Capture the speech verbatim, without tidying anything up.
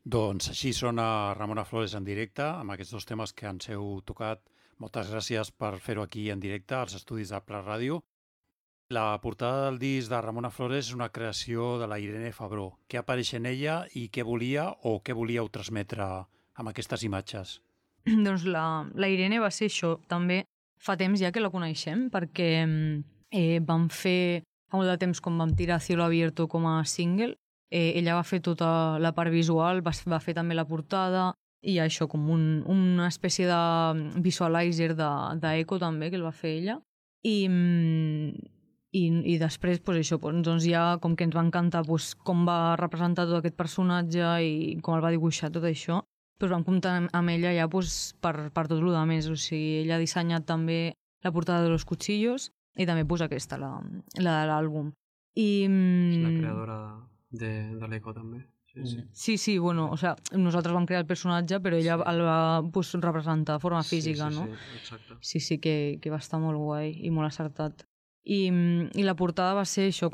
Doncs així sona Ramona Flores en directe, amb aquests dos temes que ens heu tocat. Moltes gràcies per fer-ho aquí en directe, als estudis de Pla Ràdio. La portada del disc de Ramona Flores és una creació de la Irene Fabró. Què apareix en ella i què volia o què volíeu transmetre amb aquestes imatges? Doncs la, la Irene va ser això, també fa temps ja que la coneixem, perquè eh, vam fer, fa molt de temps com vam tirar Cielo Abierto com a single, eh, ella va fer tota la part visual, va, va fer també la portada, i això com un, una espècie de visualizer d'Eco també, que el va fer ella. I, i, i després, pues, això, doncs ja com que ens va encantar pues, com va representar tot aquest personatge i com el va dibuixar tot això, pues vam comptar amb ella ja pues, per, per tot el que més. O sigui, ella ha dissenyat també la portada de Los Cuchillos i també pues, aquesta, la, la de l'àlbum. I, és la creadora de, de l'Eco també. Sí, sí. Sí, sí, bueno, o sea, nosaltres vam crear el personatge, però ella sí. el va pues, representar de forma física, sí, sí, no? Sí, exacte. Sí, sí, que, que va estar molt guai i molt acertat. I, i la portada va ser això,